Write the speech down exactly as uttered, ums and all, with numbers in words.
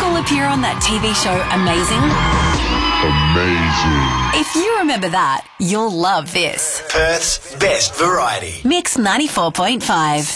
Michael appear on that T V show Amazing? Amazing. If you remember that, you'll love this. Perth's best variety. Mix ninety-four point five.